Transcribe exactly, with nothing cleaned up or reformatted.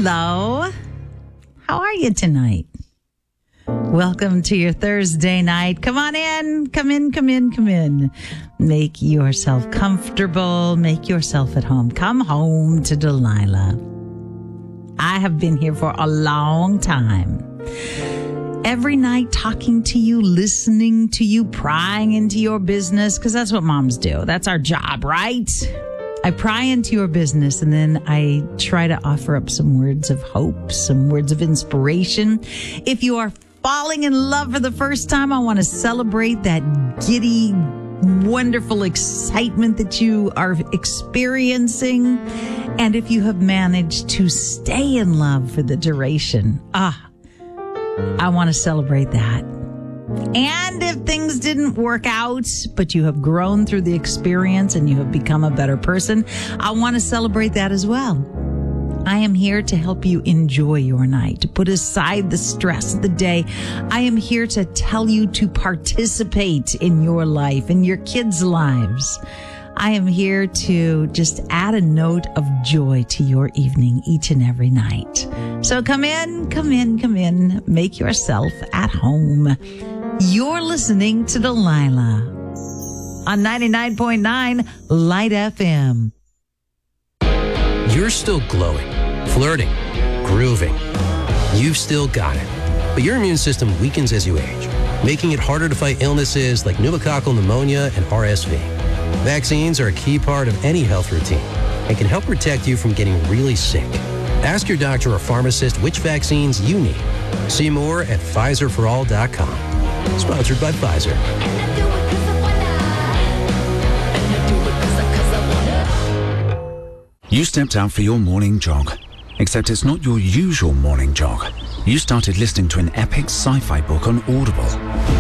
Hello. How are you tonight? Welcome to your Thursday night. Come on in, come in, come in, come in. Make yourself comfortable. Make yourself at home. Come home to Delilah. I have been here for a long time. Every night talking to you, listening to you, prying into your business, because that's what moms do. That's our job, right? I pry into your business and then I try to offer up some words of hope, some words of inspiration. If you are falling in love for the first time, I want to celebrate that giddy, wonderful excitement that you are experiencing. And if you have managed to stay in love for the duration, ah, I want to celebrate that. And if things didn't work out, but you have grown through the experience and you have become a better person, I want to celebrate that as well. I am here to help you enjoy your night, to put aside the stress of the day. I am here to tell you to participate in your life, in your kids' lives. I am here to just add a note of joy to your evening each and every night. So come in, come in, come in. Make yourself at home. You're listening to Delilah on ninety-nine point nine Light F M. You're still glowing, flirting, grooving. You've still got it. But your immune system weakens as you age, making it harder to fight illnesses like pneumococcal pneumonia and R S V. Vaccines are a key part of any health routine and can help protect you from getting really sick. Ask your doctor or pharmacist which vaccines you need. See more at Pfizer for all dot com. Sponsored by Pfizer. You stepped out for your morning jog, except it's not your usual morning jog. You started listening to an epic sci-fi book on Audible.